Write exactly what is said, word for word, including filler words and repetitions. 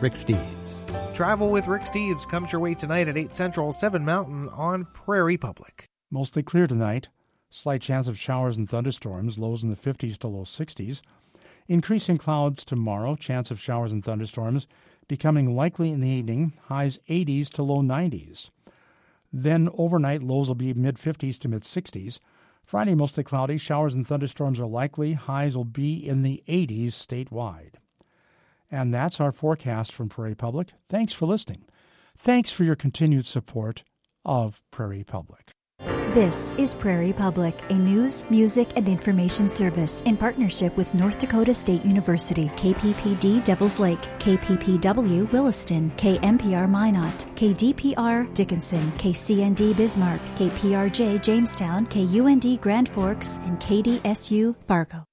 Rick Steves. Travel with Rick Steves comes your way tonight at eight Central, seven Mountain on Prairie Public. Mostly clear tonight. Slight chance of showers and thunderstorms, lows in the fifties to low sixties. Increasing clouds tomorrow, chance of showers and thunderstorms becoming likely in the evening, highs eighties to low nineties. Then overnight, lows will be mid-fifties to mid-sixties. Friday, mostly cloudy, showers and thunderstorms are likely, highs will be in the eighties statewide. And that's our forecast from Prairie Public. Thanks for listening. Thanks for your continued support of Prairie Public. This is Prairie Public, a news, music, and information service in partnership with North Dakota State University, K P P D Devils Lake, K P P W Williston, K M P R Minot, K D P R Dickinson, K C N D Bismarck, K P R J Jamestown, K U N D Grand Forks, and K D S U Fargo.